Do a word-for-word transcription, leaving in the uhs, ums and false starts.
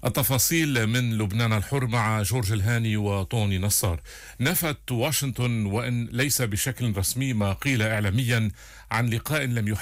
التفاصيل من لبنان الحر مع جورج الهاني وطوني نصار. نفت واشنطن وإن ليس بشكل رسمي ما قيل إعلاميا عن لقاء لم